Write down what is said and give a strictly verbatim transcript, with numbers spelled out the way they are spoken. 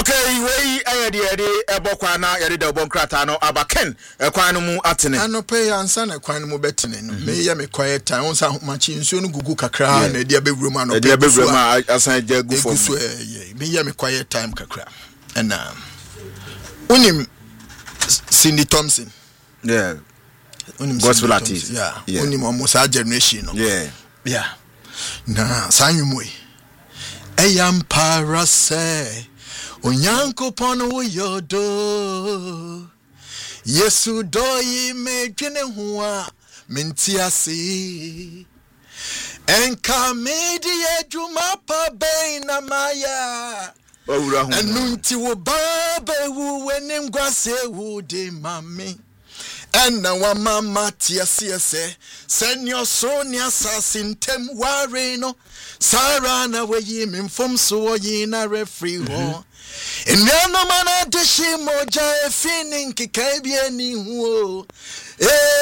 Okay, we aye de de ebokwa na yede de obonkrata no abaken ekwan no mu atene. Anope ansa na kwan no mu betene no. Me ye me quiet time onsa machi nsuo no gugu kakra na de abewuru ma no. De abewuru ma asan jagu fo. So ye me ye me quiet time kakra. And um unim Cindy Thompson. Yeah. Unim gospel artist. Yeah. yeah. Unim almost our generation no. Yeah. Yeah. Na sanyumwe. Eyam parase Onyanko pono yodo Yesu doyi me dwene ho a mentiasi Enka medi edwuma pa ben na maya Enunti wo baba wu wenim gwase wu de mame Enna wa mama tiasiese senyo sonia sassintem ware no Sarana we yi mfom so yi na refree ho Enano mana deshi moja e finin ki kaibie ni huo. Eh